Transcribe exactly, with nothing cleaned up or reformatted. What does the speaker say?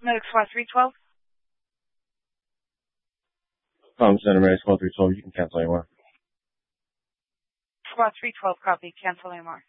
Medic Squad three twelve. Um, Center Medic Squad three twelve, you can cancel A M R. Squad three twelve, copy. Cancel A M R.